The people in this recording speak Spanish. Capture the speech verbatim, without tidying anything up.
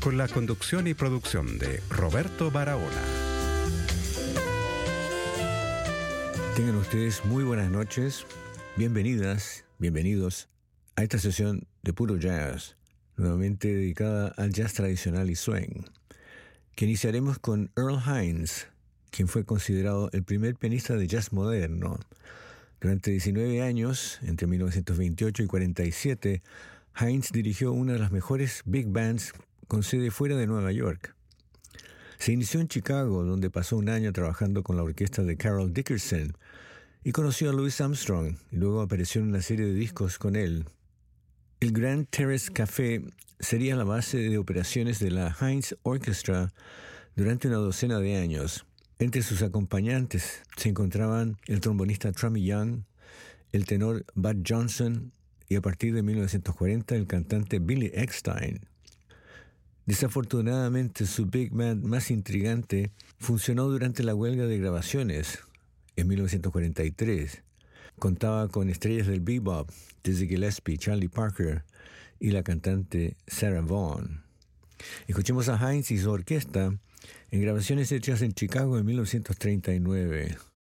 con la conducción y producción de Roberto Barahona. Tengan ustedes muy buenas noches, bienvenidas, bienvenidos a esta sesión de Puro Jazz, nuevamente dedicada al jazz tradicional y swing, que iniciaremos con Earl Hines, quien fue considerado el primer pianista de jazz moderno. Durante diecinueve años, entre mil novecientos veintiocho y cuarenta y siete, Hines dirigió una de las mejores big bands con sede fuera de Nueva York. Se inició en Chicago, donde pasó un año trabajando con la orquesta de Carol Dickerson y conoció a Louis Armstrong, y luego apareció en una serie de discos con él. El Grand Terrace Café sería la base de operaciones de la Hines Orchestra durante una docena de años. Entre sus acompañantes se encontraban el trombonista Trummy Young, el tenor Bud Johnson y a partir de mil novecientos cuarenta el cantante Billy Eckstine. Desafortunadamente, su big band más intrigante funcionó durante la huelga de grabaciones en mil novecientos cuarenta y tres. Contaba con estrellas del bebop, Dizzy Gillespie, Charlie Parker y la cantante Sarah Vaughan. Escuchemos a Hines y su orquesta en grabaciones hechas en Chicago en mil novecientos treinta y nueve.